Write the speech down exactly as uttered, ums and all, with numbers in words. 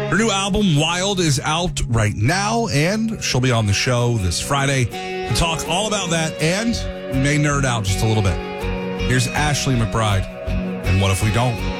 Her new album, Wild, is out right now, and she'll be on the show this Friday to talk all about that, and we may nerd out just a little bit. Here's Ashley McBryde, and What If We Don't?